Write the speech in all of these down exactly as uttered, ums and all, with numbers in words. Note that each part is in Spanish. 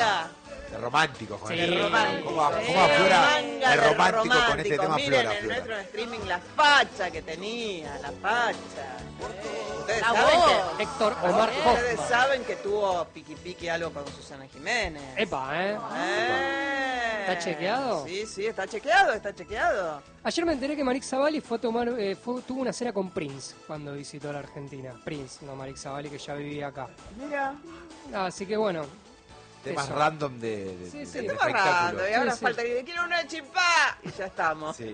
manga. De romántico con Sí, el romántico. ¿Cómo, cómo Sí, aflora manga el de romántico, con este tema? Miren Flora, en Flora. nuestro streaming la facha que tenía, la facha. Ustedes La saben voz. que... Héctor Omar Ustedes Hoffman. saben que tuvo piqui piqui algo con Susana Jiménez. Epa, ¿eh? Eh. ¿Está chequeado? Sí, sí, está chequeado, está chequeado. Ayer me enteré que Marix Zavalli fue a tomar, eh, fue- tuvo una cena con Prince cuando visitó la Argentina. Prince, no Marix Zavalli, que ya vivía acá. Mira, Así que bueno. Temas eso. random de, de, Sí, de- sí. de estamos espectáculo. agarrando y ahora Sí, sí. falta que le quiero una chipá y ya estamos. Sí.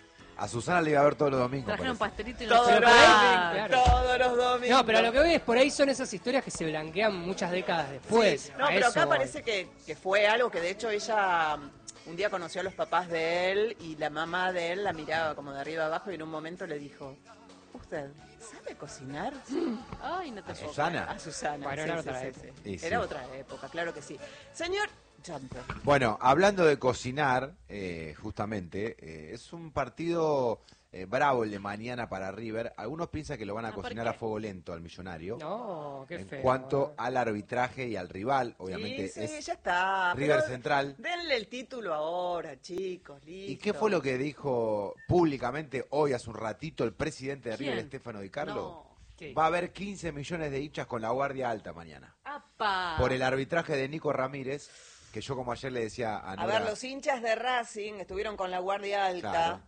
A Susana le iba a ver todos los domingos. Trajeron parece. pastelito y Todos no los por ahí, domingos, claro. todos los domingos. No, pero lo que voy es por ahí son esas historias que se blanquean muchas décadas después. Sí, no, A pero eso acá voy. parece que, que fue algo que de hecho ella mm, un día conoció a los papás de él y la mamá de él la miraba como de arriba abajo y en un momento le dijo, ¿usted sabe cocinar? Ay, no te ¿A puedo Susana? A Susana. Bueno, sí, era sí, otra sí, época. sí. Y sí. Era otra época, claro que sí. Señor Jumper. Bueno, hablando de cocinar, eh, justamente, eh, es un partido eh, bravo el de mañana para River. Algunos piensan que lo van a Ah, ¿por cocinar qué? a fuego lento al Millonario. No, qué en feo. cuanto eh. al arbitraje y al rival, obviamente Sí, sí, es ya está. River pero Central. Denle el título ahora, chicos, listo. ¿Y qué fue lo que dijo públicamente hoy, hace un ratito, el presidente de River, ¿Quién? Estefano Di Carlo? No. ¿Qué? Va a haber quince millones de hinchas con la guardia alta mañana. ¡Apa! Por el arbitraje de Nico Ramírez, que yo como ayer le decía a A Nora... ver, los hinchas de Racing estuvieron con la guardia alta. Claro.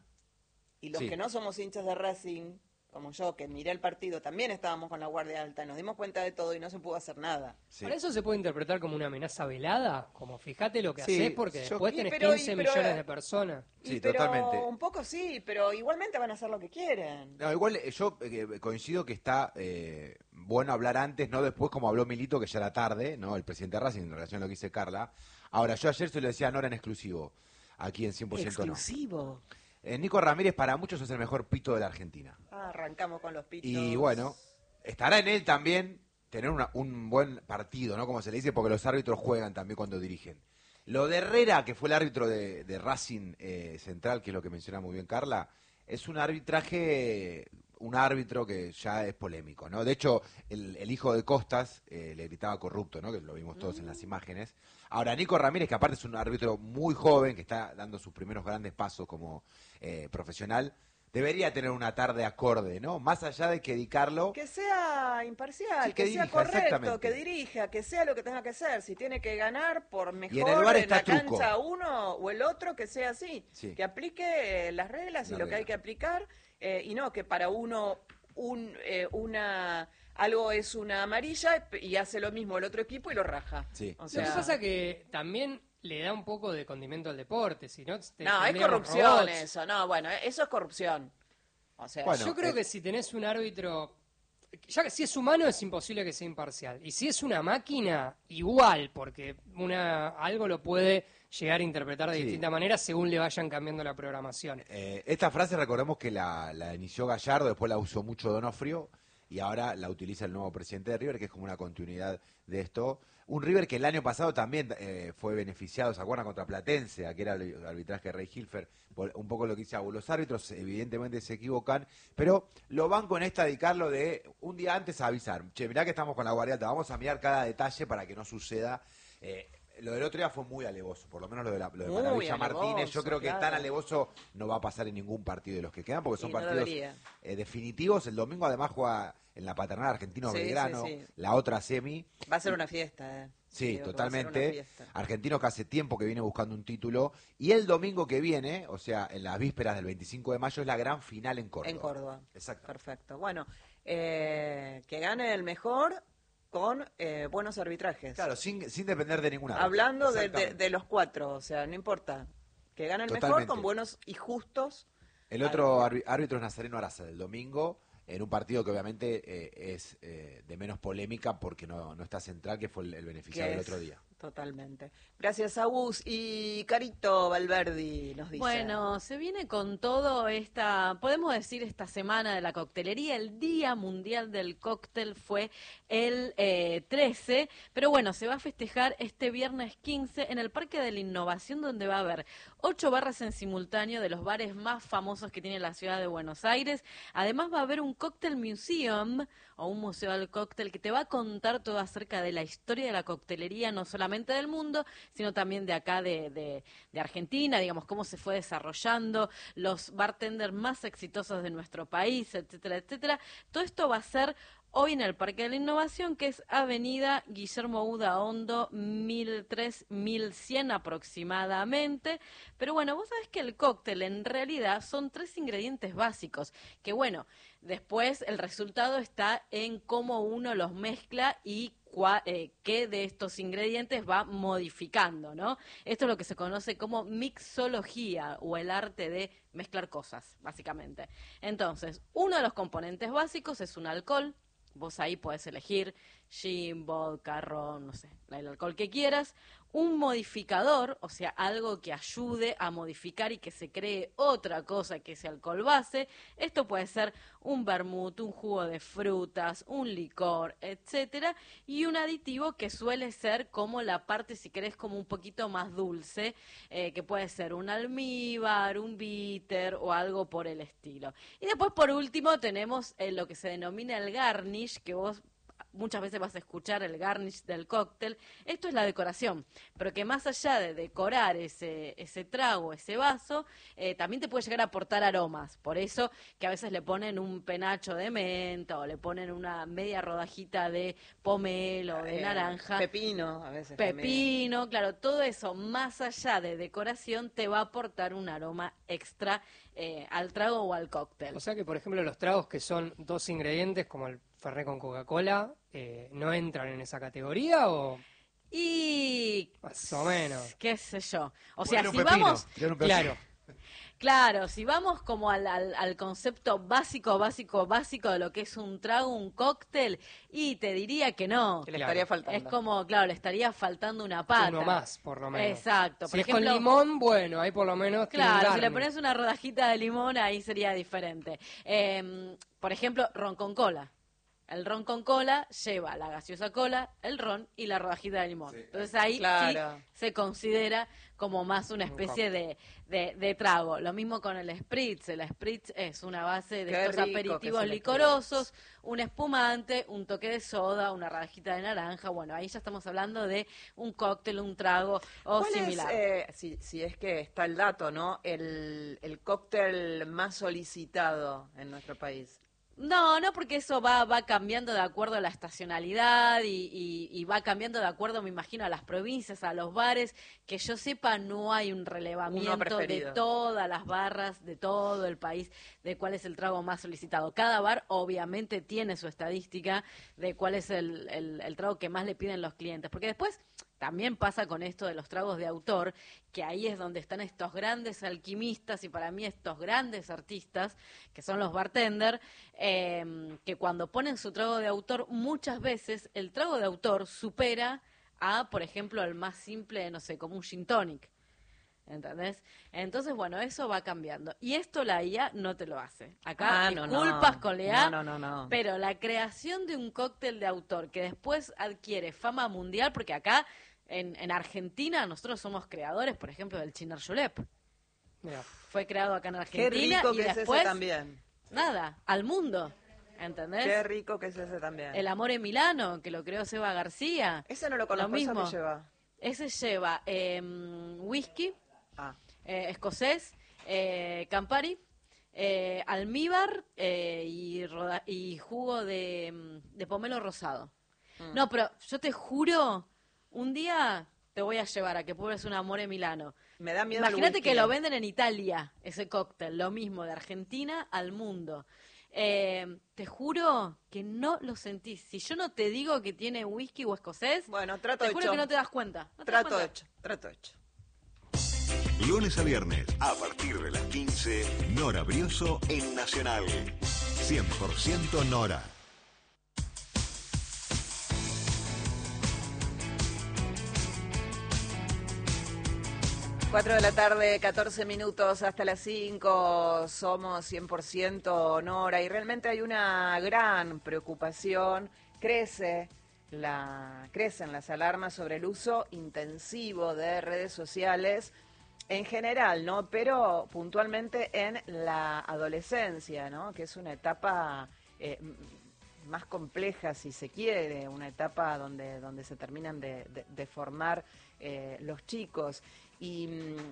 Y los Sí. que no somos hinchas de Racing, como yo, que miré el partido, también estábamos con la guardia alta. Nos dimos cuenta de todo y no se pudo hacer nada. Sí. ¿Para eso se puede interpretar como una amenaza velada? Como fíjate lo que Sí, haces porque yo- después y tenés pero- y quince pero- millones de personas. Y Sí, pero totalmente. Un poco sí, pero igualmente van a hacer lo que quieren. No, igual eh, yo eh, coincido que está eh, bueno hablar antes, no después como habló Milito, que ya era tarde, ¿no? El presidente de Racing en relación a lo que dice Carla. Ahora, yo ayer se lo decía a Nora en exclusivo, aquí en cien por ciento no. Exclusivo. Eh, Nico Ramírez para muchos es el mejor pito de la Argentina. Ah, arrancamos con los pitos. Y bueno, estará en él también tener una- un buen partido, ¿no? Como se le dice, porque los árbitros juegan también cuando dirigen. Lo de Herrera, que fue el árbitro de, de Racing eh, Central, que es lo que menciona muy bien Carla, es un arbitraje, un árbitro que ya es polémico, ¿no? De hecho, el, el hijo de Costas eh, le gritaba corrupto, ¿no? Que lo vimos todos en las imágenes. Ahora, Nico Ramírez, que aparte es un árbitro muy joven, que está dando sus primeros grandes pasos como eh, profesional, debería tener una tarde acorde, ¿no? Más allá de que Di Carlo... Que sea imparcial, Sí, que que, sea dirija, correcto, exactamente. que dirija, que sea lo que tenga que ser. Si tiene que ganar por mejor Y en el bar en está la truco. cancha uno o el otro, que sea así. Sí. Que aplique eh, las reglas y La lo que hay regla. que aplicar. eh, y no que para uno un, eh, una algo es una amarilla y hace lo mismo el otro equipo y lo raja. Sí. O Lo sea, que pasa es que también le da un poco de condimento al deporte, si no... te- no, es tendríamos corrupción robots. eso. No, bueno, eso es corrupción. O sea, Bueno, Yo creo eh, que si tenés un árbitro, ya que si es humano es imposible que sea imparcial. Y si es una máquina, igual, porque una algo lo puede llegar a interpretar de Sí. distinta manera según le vayan cambiando la programación. Eh, esta frase recordemos que la, la inició Gallardo, después la usó mucho Donofrio y ahora la utiliza el nuevo presidente de River, que es como una continuidad de esto. Un River que el año pasado también eh, fue beneficiado, ¿se acuerdan? Contra Platense, aquí era el arbitraje de Rey Hilfer, por un poco lo que dice Abu. Los árbitros evidentemente se equivocan, pero lo van con esta de Carlo de un día antes a avisar. Che, mirá que estamos con la guardia alta, vamos a mirar cada detalle para que no suceda... Eh, lo del otro día fue muy alevoso, por lo menos lo de, la, lo de Muy Maravilla alevoso, Martínez. Yo creo que claro. tan alevoso no va a pasar en ningún partido de los que quedan, porque son Y no partidos debería. eh, definitivos. El domingo además juega en la paternal Argentino Sí, Belgrano, sí, sí. la otra semi. va a ser una fiesta. Eh. Sí, Digo que va a ser una totalmente. fiesta. Argentinos que hace tiempo que viene buscando un título. Y el domingo que viene, o sea, en las vísperas del veinticinco de mayo, es la gran final en Córdoba. En Córdoba. Exacto. Perfecto. Bueno, eh, que gane el mejor con eh, buenos arbitrajes. Claro, sin, sin depender de ninguna. Hablando de, de- de los cuatro, o sea, no importa. Que gane el mejor Totalmente. con buenos y justos. El otro arbi- árbitro es Nazareno Araza, del domingo, en un partido que obviamente eh, es eh, de menos polémica porque no, no está central, que fue el, el beneficiado que del es- otro día. Totalmente. Gracias, Agus. Y Carito Valverdi nos dice. Bueno, se viene con todo esta, podemos decir esta semana de la coctelería, el Día Mundial del Cóctel fue el eh, trece, pero bueno, se va a festejar este viernes quince en el Parque de la Innovación, donde va a haber ocho barras en simultáneo de los bares más famosos que tiene la ciudad de Buenos Aires. Además va a haber un Cocktail Museum o un museo del cóctel que te va a contar todo acerca de la historia de la coctelería, no solamente solamente del mundo, sino también de acá de, de, de Argentina, digamos, cómo se fue desarrollando, los bartenders más exitosos de nuestro país, etcétera, etcétera. Todo esto va a ser hoy en el Parque de la Innovación, que es Avenida Guillermo Uda Hondo, mil tres, mil cien aproximadamente. Pero bueno, vos sabés que el cóctel en realidad son tres ingredientes básicos, que bueno, después el resultado está en cómo uno los mezcla y cua- eh, qué de estos ingredientes va modificando, ¿no? Esto es lo que se conoce como mixología o el arte de mezclar cosas, básicamente. Entonces, uno de los componentes básicos es un alcohol. Vos ahí podés elegir gin, vodka, ron, no sé, el alcohol que quieras. Un modificador, o sea, algo que ayude a modificar y que se cree otra cosa que ese alcohol base. Esto puede ser un vermut, un jugo de frutas, un licor, etcétera. Y un aditivo que suele ser como la parte, si querés, como un poquito más dulce, eh, que puede ser un almíbar, un bitter o algo por el estilo. Y después, por último, tenemos eh, lo que se denomina el garnish, que vos muchas veces vas a escuchar el garnish del cóctel. Esto es la decoración, pero que más allá de decorar ese, ese trago, ese vaso, eh, también te puede llegar a aportar aromas. Por eso que a veces le ponen un penacho de menta o le ponen una media rodajita de pomelo, de Eh, naranja. Pepino, a veces también. Pepino, claro, todo eso más allá de decoración te va a aportar un aroma extra eh, al trago o al cóctel. O sea que, por ejemplo, los tragos que son dos ingredientes, como el Fernet con Coca-Cola, eh, ¿no entran en esa categoría o Y más o menos? qué sé yo. O Poner sea, un si pepino, vamos, poner un pepino. Claro, claro, si vamos como al, al, al concepto básico, básico, básico de lo que es un trago, un cóctel, y te diría que no. Que le Claro. estaría faltando. Es como, claro, le estaría faltando una pata. uno más, por lo menos. Exacto. Si Por es ejemplo, con limón, bueno, ahí por lo menos tiene un claro, si le garnish. pones una rodajita de limón, ahí sería diferente. Eh, por ejemplo, ron con cola. El ron con cola lleva la gaseosa cola, el ron y la rodajita de limón. Sí. Entonces ahí Claro. sí se considera como más una Un especie de, de, de trago. Lo mismo con el spritz. El spritz es una base de Qué estos rico que aperitivos es el licorosos, un espumante, un toque de soda, una radajita de naranja. Bueno, ahí ya estamos hablando de un cóctel, un trago o ¿Cuál similar. es, eh, si, si es que está el dato, ¿no? El, el cóctel más solicitado en nuestro país. No, no, porque eso va, va cambiando de acuerdo a la estacionalidad y, y, y va cambiando de acuerdo, me imagino, a las provincias, a los bares. Que yo sepa, no hay un relevamiento de preferido. todas las barras, de todo el país, de cuál es el trago más solicitado. Cada bar, obviamente, tiene su estadística de cuál es el, el, el trago que más le piden los clientes. Porque después también pasa con esto de los tragos de autor, que ahí es donde están estos grandes alquimistas y para mí estos grandes artistas, que son los bartenders, eh, que cuando ponen su trago de autor, muchas veces el trago de autor supera a, por ejemplo, el más simple, no sé, como un gin tonic. ¿Entendés? Entonces, bueno, eso va cambiando. Y esto la I A no te lo hace. Acá, Ah, no, disculpas no. con la I A, No, no, no, no. pero la creación de un cóctel de autor que después adquiere fama mundial, porque acá en, en Argentina nosotros somos creadores, por ejemplo, del Chiner Julep. Mirá. Fue creado acá en Qué Argentina rico y que es después, ese también. nada, al mundo. ¿Entendés? Qué rico que es ese también. El Amor en Milano, que lo creó Seba García. Ese no lo conozco, Lo ¿eso mismo. qué lleva? Ese lleva eh, whisky, Ah, eh, escocés, eh, Campari, eh, almíbar eh, y, roda- y jugo de, mm, de pomelo rosado. Mm. No, pero yo te juro, un día te voy a llevar a que pruebes un Amore Milano. me da miedo el Imagínate whisky. que lo venden en Italia, ese cóctel, lo mismo, de Argentina al mundo. Eh, te juro que no lo sentís. Si yo no te digo que tiene whisky o escocés, Bueno, trato te juro hecho. que no te das cuenta. No te das Trato cuenta. hecho, trato hecho. Lunes a viernes, a partir de las quince, Nora Brioso en Nacional. cien por ciento Nora. Cuatro de la tarde, catorce minutos hasta las cinco, somos cien por ciento Nora y realmente hay una gran preocupación, crece la, crecen las alarmas sobre el uso intensivo de redes sociales en general, ¿no? Pero puntualmente en la adolescencia, ¿no? Que es una etapa eh, más compleja, si se quiere, una etapa donde, donde se terminan de, de, de formar eh, los chicos. Y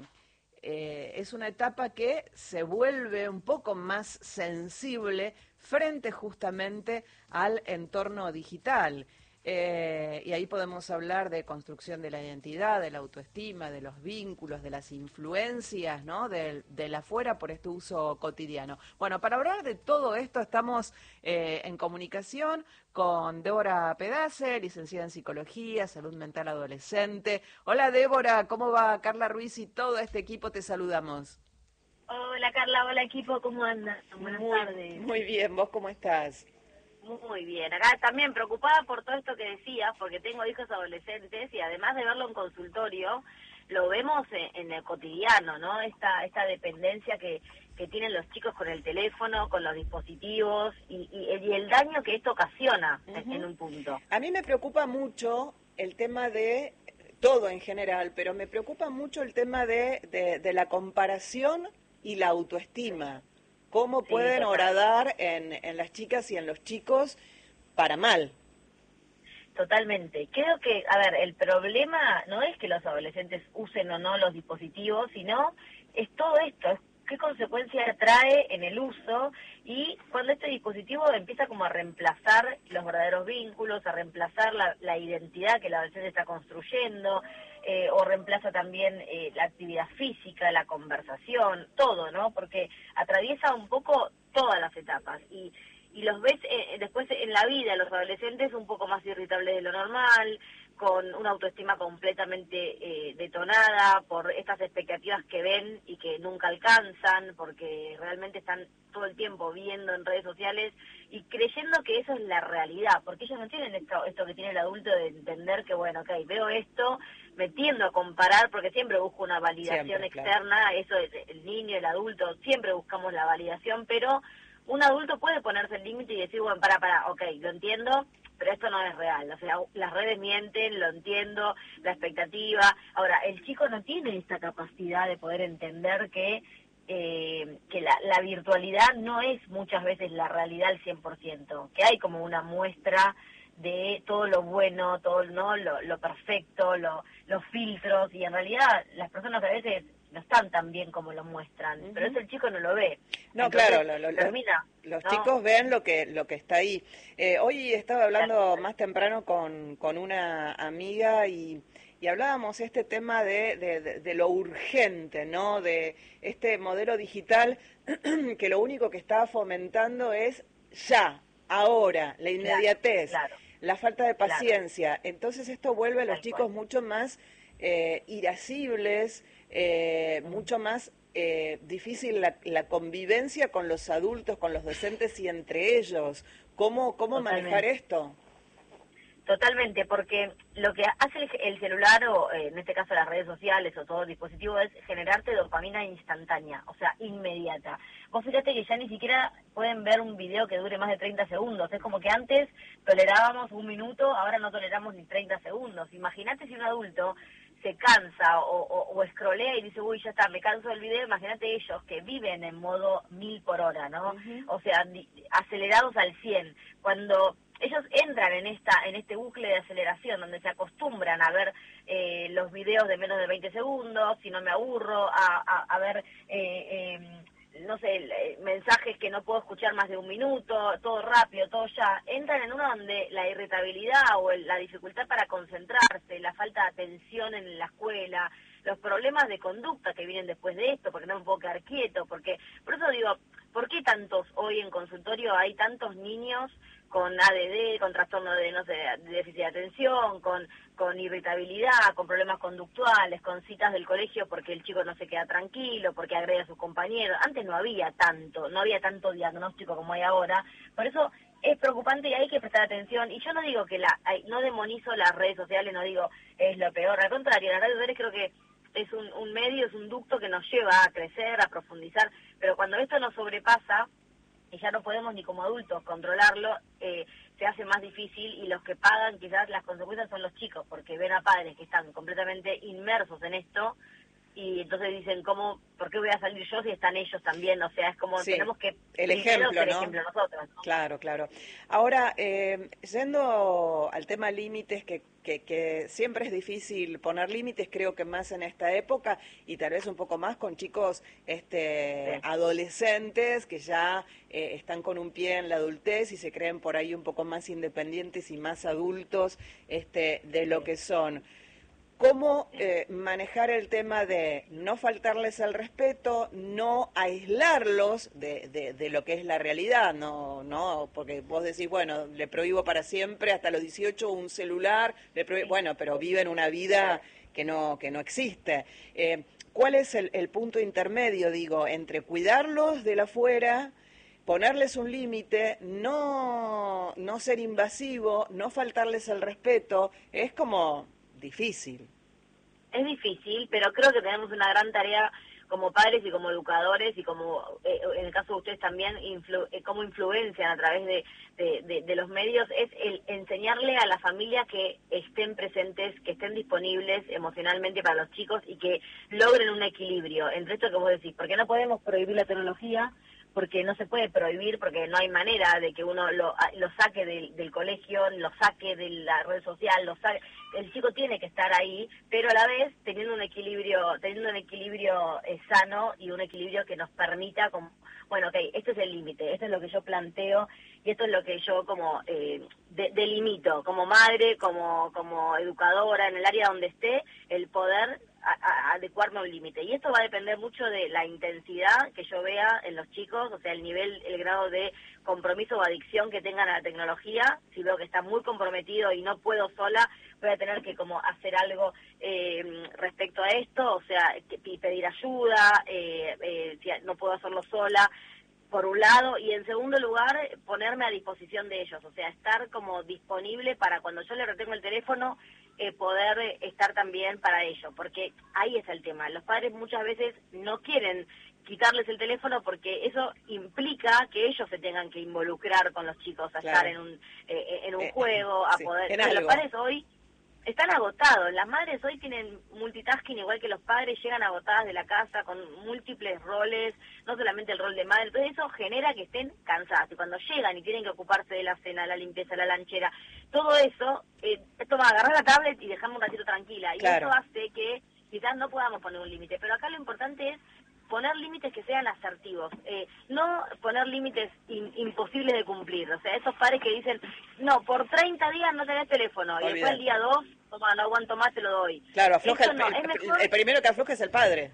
eh, es una etapa que se vuelve un poco más sensible frente justamente al entorno digital. Eh, y ahí podemos hablar de construcción de la identidad, de la autoestima, de los vínculos, de las influencias, ¿no? Del, del afuera por este uso cotidiano. Bueno, para hablar de todo esto estamos eh, en comunicación con Débora Pedace, licenciada en Psicología, Salud Mental Adolescente. Hola Débora, ¿cómo va? Carla Ruiz y todo este equipo te saludamos. Hola Carla, hola equipo, ¿cómo andan? Buenas muy, tardes. Muy bien, ¿vos cómo estás? Muy bien, acá también preocupada por todo esto que decías, porque tengo hijos adolescentes y además de verlo en consultorio, lo vemos en, en el cotidiano, ¿no? Esta esta dependencia que, que tienen los chicos con el teléfono, con los dispositivos y, y, y el daño que esto ocasiona uh-huh. en, en un punto. A mí me preocupa mucho el tema de todo en general, pero me preocupa mucho el tema de, de, de la comparación y la autoestima. ¿Cómo pueden sí, horadar en, en las chicas y en los chicos para mal? Totalmente. Creo que, a ver, el problema no es que los adolescentes usen o no los dispositivos, sino es todo esto, es qué consecuencia trae en el uso y cuando este dispositivo empieza como a reemplazar los verdaderos vínculos, a reemplazar la, la identidad que el adolescente está construyendo, eh, o reemplaza también eh, la actividad física, la conversación, todo, ¿no? Porque atraviesa un poco todas las etapas y y los ves eh, después en la vida, los adolescentes un poco más irritables de lo normal, con una autoestima completamente eh, detonada por estas expectativas que ven y que nunca alcanzan, porque realmente están todo el tiempo viendo en redes sociales y creyendo que eso es la realidad, porque ellos no tienen esto, esto que tiene el adulto de entender que, bueno, ok, veo esto, me tiendo a comparar, porque siempre busco una validación siempre, externa, claro. Eso es el niño, el adulto, siempre buscamos la validación, pero un adulto puede ponerse el límite y decir, bueno, para, para, ok, lo entiendo, pero esto no es real. O sea, las redes mienten, lo entiendo, la expectativa. Ahora, el chico no tiene esta capacidad de poder entender que eh, que la, la virtualidad no es muchas veces la realidad al cien por ciento, que hay como una muestra de todo lo bueno, todo no lo, lo perfecto, lo, los filtros, y en realidad las personas a veces no están tan bien como lo muestran, uh-huh. pero eso el chico no lo ve. No, entonces, claro, lo, lo, termina, los ¿no? chicos ven lo que lo que está ahí. Eh, hoy estaba hablando claro. más temprano con, con una amiga y, y hablábamos este tema de, de, de, de lo urgente, ¿no? De este modelo digital que lo único que está fomentando es ya, ahora, la inmediatez, claro, claro. la falta de paciencia. Claro. Entonces esto vuelve a los Tal chicos cual. mucho más eh, irascibles, eh, mm. mucho más eh, difícil la, la convivencia con los adultos, con los docentes y entre ellos. ¿Cómo, cómo manejar esto? Totalmente, porque lo que hace el, el celular, o eh, en este caso las redes sociales o todo el dispositivo, es generarte dopamina instantánea, o sea, inmediata. Vos fíjate que ya ni siquiera pueden ver un video que dure más de treinta segundos. Es como que antes tolerábamos un minuto, ahora no toleramos ni treinta segundos. Imagínate si un adulto se cansa o, o, o escrolea y dice, uy, ya está, me canso del video. Imagínate ellos que viven en modo mil por hora, ¿no? Uh-huh. O sea, di, acelerados al cien. Cuando ellos entran en esta en este bucle de aceleración donde se acostumbran a ver eh, los videos de menos de veinte segundos, si no me aburro, a, a, a ver, eh, eh, no sé, eh, mensajes que no puedo escuchar más de un minuto, todo rápido, todo ya, entran en uno donde la irritabilidad o el, la dificultad para concentrarse, la falta de atención en la escuela, los problemas de conducta que vienen después de esto, porque no me puedo quedar quieto, porque, por eso digo, ¿por qué tantos hoy en consultorio hay tantos niños con A D D, con trastorno de, no sé, de déficit de atención, con, con irritabilidad, con problemas conductuales, con citas del colegio porque el chico no se queda tranquilo, porque agrede a sus compañeros? Antes no había tanto, no había tanto diagnóstico como hay ahora, por eso es preocupante y hay que prestar atención. Y yo no digo que la, no demonizo las redes sociales, no digo es lo peor, al contrario, las redes sociales creo que es un, un medio, es un ducto que nos lleva a crecer, a profundizar, pero cuando esto nos sobrepasa, y ya no podemos ni como adultos controlarlo, eh, se hace más difícil, y los que pagan quizás las consecuencias son los chicos, porque ven a padres que están completamente inmersos en esto y entonces dicen, ¿cómo, por qué voy a salir yo si están ellos también? O sea, es como Sí, tenemos que el ejemplo, ser ¿no? ejemplo nosotros, ¿no? Claro, claro. Ahora, eh, yendo al tema límites, que, que, que siempre es difícil poner límites, creo que más en esta época y tal vez un poco más con chicos este, Sí. adolescentes que ya eh, están con un pie en la adultez y se creen por ahí un poco más independientes y más adultos este, de lo que son. ¿Cómo eh, manejar el tema de no faltarles al respeto, no aislarlos de, de, de lo que es la realidad? No, no, porque vos decís, bueno, le prohíbo para siempre hasta los dieciocho un celular, le prohíbo, bueno, pero viven una vida que no, que no existe. Eh, ¿Cuál es el, el punto intermedio, digo, entre cuidarlos de la afuera, ponerles un límite, no, no ser invasivo, no faltarles el respeto? Es como difícil. Es difícil, pero creo que tenemos una gran tarea como padres y como educadores y como, eh, en el caso de ustedes también, influ eh, cómo influencian a través de, de, de, de los medios, es el enseñarle a la familia que estén presentes, que estén disponibles emocionalmente para los chicos y que logren un equilibrio entre esto que vos decís, porque no podemos prohibir la tecnología, porque no se puede prohibir, porque no hay manera de que uno lo, lo saque del, del colegio, lo saque de la red social, lo saque, el chico tiene que estar ahí, pero a la vez teniendo un equilibrio, teniendo un equilibrio eh, sano y un equilibrio que nos permita, como, bueno, ok, este es el límite, esto es lo que yo planteo y esto es lo que yo como eh, de, delimito, como madre, como, como educadora, en el área donde esté, el poder A, a adecuarme a un límite. Y esto va a depender mucho de la intensidad que yo vea en los chicos, o sea, el nivel, el grado de compromiso o adicción que tengan a la tecnología. Si veo que está muy comprometido y no puedo sola, voy a tener que como hacer algo eh, respecto a esto, o sea, pedir ayuda, eh, eh, si no puedo hacerlo sola, por un lado, y en segundo lugar, ponerme a disposición de ellos, o sea, estar como disponible para cuando yo le retengo el teléfono, eh, poder eh, estar también para ellos, porque ahí es el tema. Los padres muchas veces no quieren quitarles el teléfono porque eso implica que ellos se tengan que involucrar con los chicos, a Claro. estar en un eh, en un Eh, juego, a sí, poder... en Pero los algo. padres hoy están agotados. Las madres hoy tienen multitasking igual que los padres, llegan agotadas de la casa con múltiples roles, no solamente el rol de madre. Entonces eso genera que estén cansadas. Y cuando llegan y tienen que ocuparse de la cena, la limpieza, la lanchera, todo eso, eh, esto va a agarrar la tablet y dejarme un ratito tranquila. Y Claro. eso hace que quizás no podamos poner un límite. Pero acá lo importante es poner límites que sean asertivos, eh, no poner límites in, imposibles de cumplir. O sea, esos padres que dicen, no, por treinta días no tenés teléfono, y después el día dos, toma, no aguanto más, te lo doy. Claro, afloja Eso el, no, el- es mejor- el primero que afloja es el padre.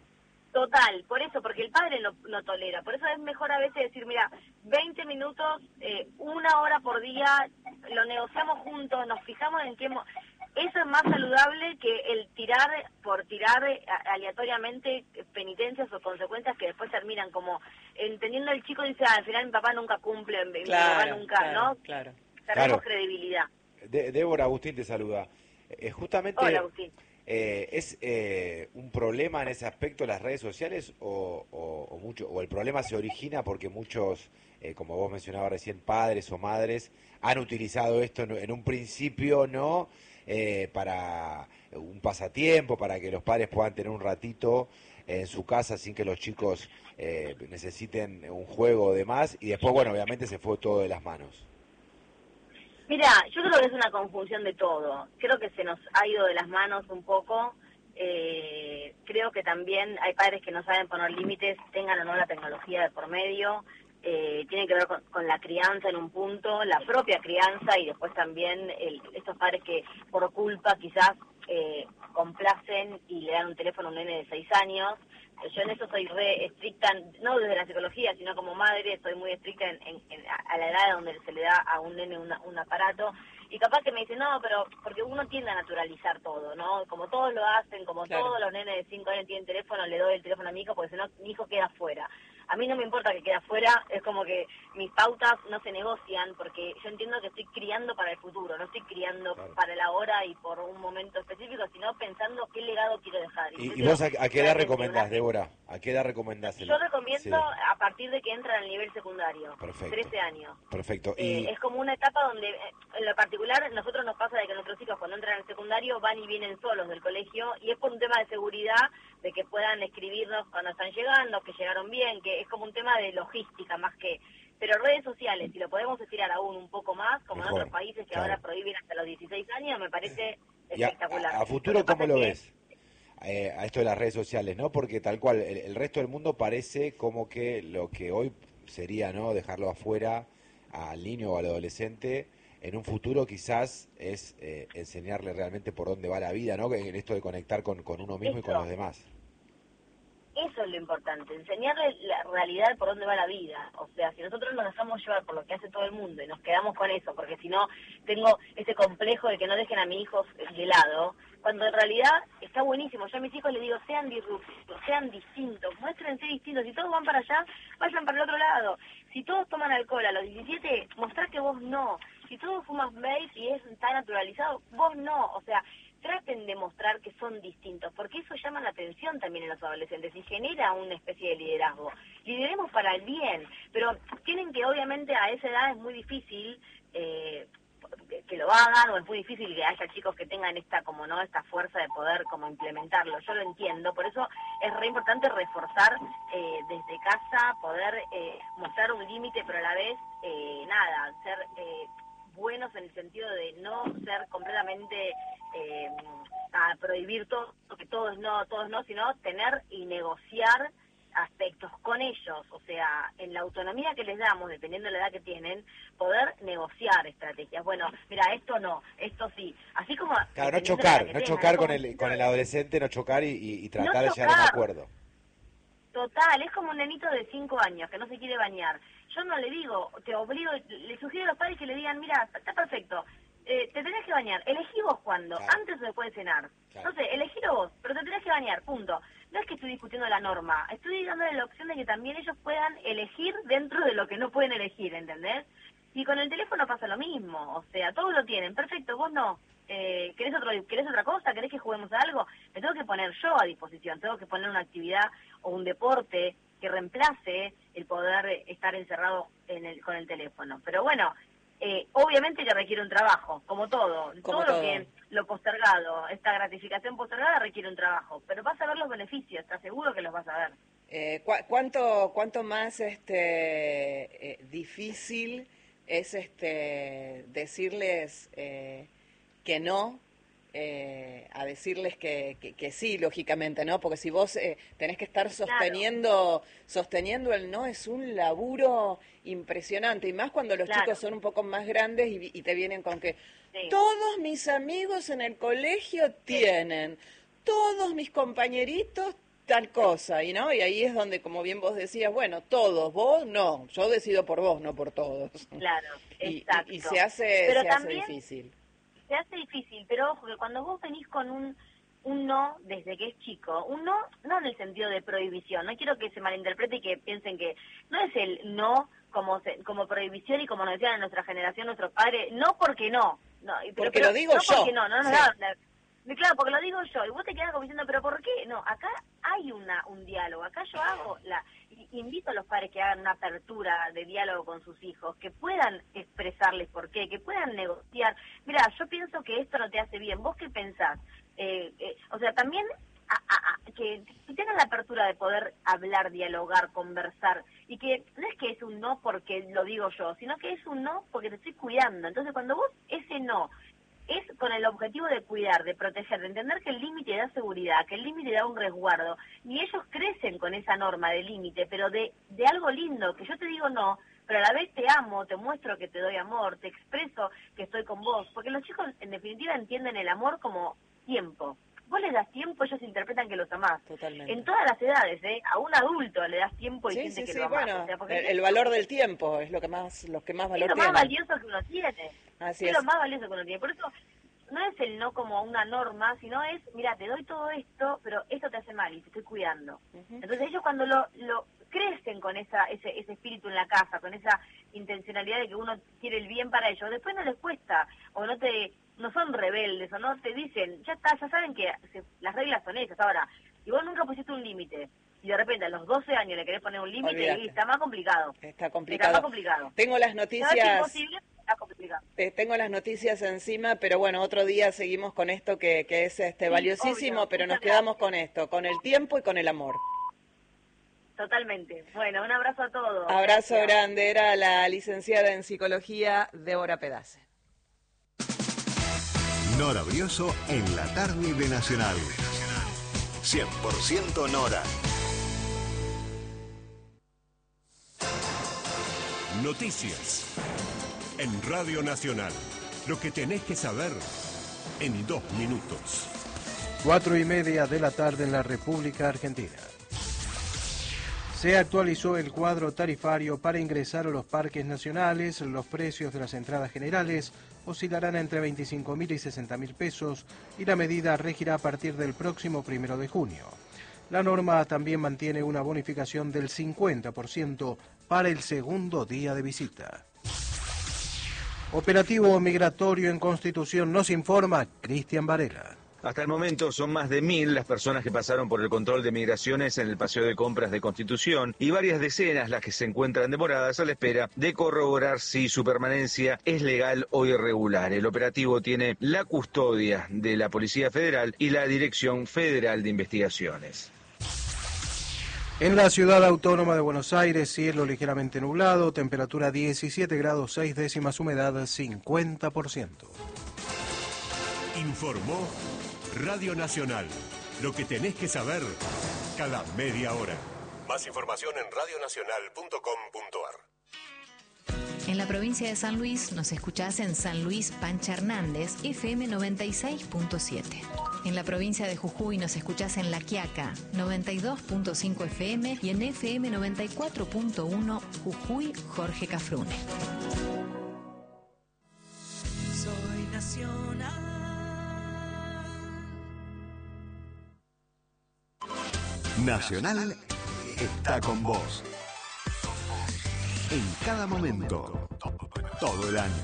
Total, por eso, porque el padre no, no tolera. Por eso es mejor a veces decir, mira, veinte minutos, eh, una hora por día, lo negociamos juntos, nos fijamos en qué... mo- Eso es más saludable que el tirar por tirar eh, a- aleatoriamente eh, penitencias o consecuencias que después terminan como entendiendo el chico dice, ah, al final mi papá nunca cumple, mi Claro, papá nunca, claro, ¿no? claro. Perdemos Claro. credibilidad. De- Débora, Agustín te saluda. Eh, justamente, Hola, Agustín. eh, ¿es eh, un problema en ese aspecto las redes sociales o, o- o mucho o el problema se origina porque muchos, eh, como vos mencionabas recién, padres o madres han utilizado esto en, en un principio, ¿no? Eh, para un pasatiempo, para que los padres puedan tener un ratito en su casa sin que los chicos eh, necesiten un juego o demás, y después, bueno, obviamente se fue todo de las manos. Mira, yo creo que es una conjunción de todo. Creo que se nos ha ido de las manos un poco. Eh, creo que también hay padres que no saben poner límites, tengan o no la tecnología de por medio. Eh, tiene que ver con, con la crianza en un punto, la propia crianza y después también el, estos padres que por culpa quizás eh, complacen y le dan un teléfono a un nene de seis años. Yo en eso soy re estricta, no desde la psicología, sino como madre, soy muy estricta en, en, en- a la edad donde se le da a un nene una- un aparato. Y capaz que me dicen, no, pero porque uno tiende a naturalizar todo, ¿no? Como todos lo hacen, como Claro. todos los nenes de cinco años tienen teléfono, le doy el teléfono a mi hijo, porque si no, mi hijo queda afuera. A mí no me importa que quede afuera, es como que mis pautas no se negocian, porque yo entiendo que estoy criando para el futuro, no estoy criando Claro. para la hora y por un momento específico, sino pensando qué legado quiero dejar. ¿Y, y yo vos a, creo a qué edad realmente recomendás, una- Débora? ¿A qué edad recomendás? El... Yo recomiendo sí. a partir de que entran al nivel secundario, Perfecto. trece años. Perfecto. Eh, Y... es como una etapa donde, eh, en lo particular, nosotros nos pasa de que nuestros hijos cuando entran al secundario van y vienen solos del colegio, y es por un tema de seguridad, de que puedan escribirnos cuando están llegando, que llegaron bien, que es como un tema de logística más que... Pero redes sociales, si lo podemos estirar aún un poco más, como Mejor, en otros países que claro. ahora prohíben hasta los dieciséis años, me parece y a, espectacular. A, a futuro, lo ¿cómo lo que... ves? Eh, a esto de las redes sociales, ¿no? Porque tal cual, el, el resto del mundo parece como que lo que hoy sería, ¿no? Dejarlo afuera al niño o al adolescente, en un futuro quizás es eh, enseñarle realmente por dónde va la vida, ¿no? En esto de conectar con, con uno mismo Esto. y con los demás. Eso es lo importante, enseñarle la realidad por dónde va la vida. O sea, si nosotros nos dejamos llevar por lo que hace todo el mundo y nos quedamos con eso, porque si no tengo ese complejo de que no dejen a mis hijos de lado, cuando en realidad está buenísimo. Yo a mis hijos les digo, sean disruptivos, sean distintos, muéstrense distintos. Si todos van para allá, vayan para el otro lado. Si todos toman alcohol a los diecisiete, mostrá que vos no. Si todos fuman vape y es está naturalizado, vos no. O sea, traten de mostrar que son distintos, porque eso llama la atención también en los adolescentes y genera una especie de liderazgo. Lideremos para el bien, pero tienen que, obviamente, a esa edad es muy difícil eh, que, que lo hagan, o es muy difícil que haya chicos que tengan esta, como no, esta fuerza de poder como implementarlo. Yo lo entiendo, por eso es re importante reforzar eh, desde casa, poder eh, mostrar un límite, pero a la vez, eh, nada, ser... Eh, buenos en el sentido de no ser completamente eh, a prohibir todo, que todos no, todos no, sino tener y negociar aspectos con ellos, o sea, en la autonomía que les damos, dependiendo de la edad que tienen, poder negociar estrategias. Bueno, mira, esto no, esto sí, así como... Claro, no chocar, no chocar con el con el adolescente, no chocar y, y, y tratar no de llegar a un acuerdo. Total, es como un nenito de cinco años que no se quiere bañar. Yo no le digo, te obligo, le sugiero a los padres que le digan, mira, está perfecto, eh, te tenés que bañar, elegí vos cuándo, claro. antes o después de cenar. Claro. No sé, elegílo vos, pero te tenés que bañar, punto. No es que estoy discutiendo la norma, estoy dándole la opción de que también ellos puedan elegir dentro de lo que no pueden elegir, ¿entendés? Y con el teléfono pasa lo mismo, o sea, todos lo tienen, perfecto, vos no. Eh, ¿querés, otro, ¿Querés otra cosa? ¿Querés que juguemos a algo? Me tengo que poner yo a disposición, tengo que poner una actividad o un deporte que reemplace el poder estar encerrado en el, con el teléfono. Pero bueno, eh, obviamente que requiere un trabajo, como todo. Como todo, todo lo que lo postergado, esta gratificación postergada requiere un trabajo. Pero vas a ver los beneficios, estás seguro que los vas a ver. Eh, ¿cu cuánto, ¿Cuánto más este, eh, difícil es este decirles eh, que no? Eh, a decirles que, que, que sí, lógicamente, ¿no? Porque si vos eh, tenés que estar sosteniendo claro. sosteniendo el no, es un laburo impresionante, y más cuando los claro. chicos son un poco más grandes y, y te vienen con que sí. todos mis amigos en el colegio tienen, sí. todos mis compañeritos tal cosa, y no, y ahí es donde, como bien vos decías, bueno, todos, vos no, yo decido por vos, no por todos. Claro, y, exacto. Y, y se hace, Pero se también... hace difícil. Se hace difícil, pero ojo que cuando vos venís con un, un no desde que es chico, un no, no en el sentido de prohibición, no quiero que se malinterprete y que piensen que no es el no como se, como prohibición y como nos decían en nuestra generación nuestros padres, no porque no, no pero, porque pero, lo digo no yo. Porque no, no nos sí. da, la, claro, porque lo digo yo, y vos te quedás como diciendo, pero ¿por qué? No, acá hay una un diálogo, acá yo hago la... invito a los padres que hagan una apertura de diálogo con sus hijos, que puedan expresarles por qué, que puedan negociar. Mira, yo pienso que esto no te hace bien. ¿Vos qué pensás? Eh, eh, o sea, también a, a, a, que, que tengan la apertura de poder hablar, dialogar, conversar, y que no es que es un no porque lo digo yo, sino que es un no porque te estoy cuidando. Entonces, cuando vos ese no es con el objetivo de cuidar, de proteger, de entender que el límite da seguridad, que el límite da un resguardo, y ellos crecen con esa norma de límite, pero de, de algo lindo, que yo te digo no, pero a la vez te amo, te muestro que te doy amor, te expreso que estoy con vos, porque los chicos en definitiva entienden el amor como tiempo. Vos les das tiempo, ellos interpretan que los amás. Totalmente. En todas las edades, ¿eh? A un adulto le das tiempo y sí, siente sí, que sí, lo amás. bueno, o sea, porque el, el valor del tiempo es lo que más, los que más valor tienen. Es lo tienen. más valioso que uno tiene. Así es, es lo más valioso que uno tiene. Por eso no es el no como una norma, sino es, mira, te doy todo esto, pero esto te hace mal y te estoy cuidando. Uh-huh. Entonces ellos cuando lo, lo crecen con esa ese, ese espíritu en la casa, con esa intencionalidad de que uno quiere el bien para ellos, después no les cuesta, o no te no son rebeldes, o no te dicen, ya está, ya saben que se, las reglas son esas. Ahora, si vos nunca pusiste un límite, y de repente a los doce años le querés poner un límite Olvídate. y está más complicado. Está complicado. Está más complicado. Tengo las No es noticias. imposible, está complicado. Eh, Tengo las noticias encima, pero bueno, otro día seguimos con esto que, que es este Sí, valiosísimo, obvio. pero nos Muchas quedamos gracias. con esto, con el tiempo y con el amor. Totalmente. Bueno, un abrazo a todos. Abrazo Gracias. grande, era la licenciada en psicología Débora Pedace. Nora Brioso en la tarde de Nacional. cien por ciento Nora. Noticias. En Radio Nacional. Lo que tenés que saber en dos minutos. Cuatro y media de la tarde en la República Argentina. Se actualizó el cuadro tarifario para ingresar a los parques nacionales. Los precios de las entradas generales oscilarán entre veinticinco mil y sesenta mil pesos y la medida regirá a partir del próximo primero de junio. La norma también mantiene una bonificación del cincuenta por ciento para el segundo día de visita. Operativo migratorio en Constitución, nos informa Cristian Varela. Hasta el momento son más de mil las personas que pasaron por el control de migraciones en el paseo de compras de Constitución y varias decenas las que se encuentran demoradas a la espera de corroborar si su permanencia es legal o irregular. El operativo tiene la custodia de la Policía Federal y la Dirección Federal de Investigaciones. En la ciudad autónoma de Buenos Aires, cielo ligeramente nublado, temperatura diecisiete grados seis décimas, humedad cincuenta por ciento. Informó Radio Nacional. Lo que tenés que saber cada media hora. Más información en radio nacional punto com punto ar. En la provincia de San Luis nos escuchás en San Luis Pancha Hernández, F M noventa y seis punto siete. En la provincia de Jujuy nos escuchás en La Quiaca, noventa y dos punto cinco F M y en F M noventa y cuatro punto uno Jujuy Jorge Cafrune. Soy nacional. Nacional está con vos. En cada momento. Todo el año.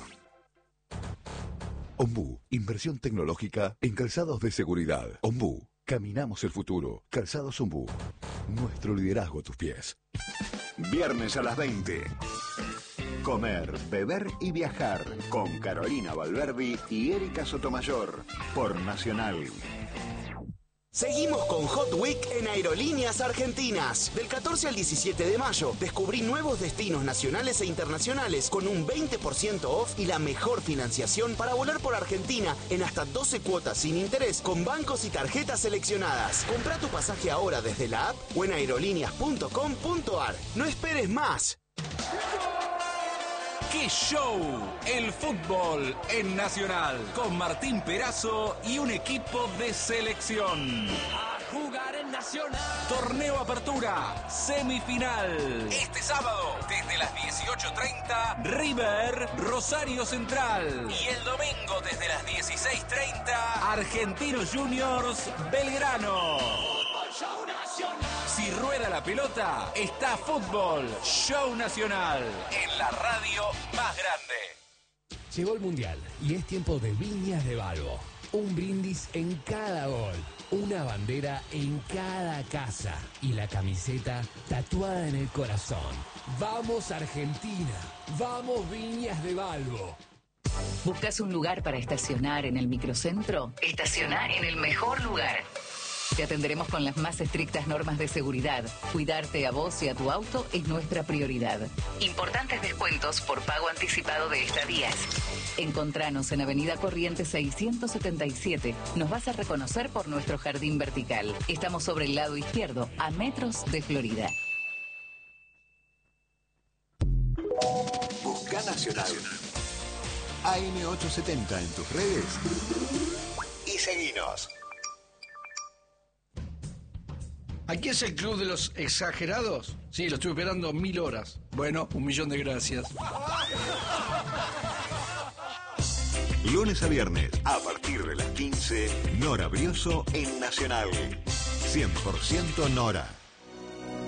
Ombú, inversión tecnológica en calzados de seguridad. Ombú, caminamos el futuro. Calzados Ombú, nuestro liderazgo a tus pies. Viernes a las veinte. Comer, beber y viajar con Carolina Valverdi y Erika Sotomayor por Nacional. Seguimos con Hot Week en Aerolíneas Argentinas. Del catorce al diecisiete de mayo, descubrí nuevos destinos nacionales e internacionales con un veinte por ciento off y la mejor financiación para volar por Argentina en hasta doce cuotas sin interés con bancos y tarjetas seleccionadas. Comprá tu pasaje ahora desde la app o en aerolíneas punto com punto ar. No esperes más. ¡Qué show! El fútbol en Nacional, con Martín Perazo y un equipo de selección. A jugar en Nacional. Torneo Apertura, semifinal. Este sábado, desde las dieciocho treinta, River, Rosario Central. Y el domingo, desde las dieciséis treinta, Argentinos Juniors, Belgrano. Fútbol Show Nacional. Si rueda la pelota, está Fútbol Show Nacional, en la radio más grande. Llegó el Mundial y es tiempo de Viñas de Balbo. Un brindis en cada gol, una bandera en cada casa y la camiseta tatuada en el corazón. ¡Vamos Argentina! ¡Vamos Viñas de Balbo! ¿Buscas un lugar para estacionar en el microcentro? Estacionar en el mejor lugar. Te atenderemos con las más estrictas normas de seguridad. Cuidarte a vos y a tu auto es nuestra prioridad. Importantes descuentos por pago anticipado de estadías. Encontranos en Avenida Corrientes seiscientos setenta y siete. Nos vas a reconocer por nuestro jardín vertical. Estamos sobre el lado izquierdo, a metros de Florida. Busca Nacional. A M ochocientos setenta en tus redes. Y seguinos. ¿Aquí es el Club de los Exagerados? Sí, lo estuve esperando mil horas. Bueno, un millón de gracias. Lunes a viernes, a partir de las quince, Nora Brioso en Nacional. cien por ciento Nora.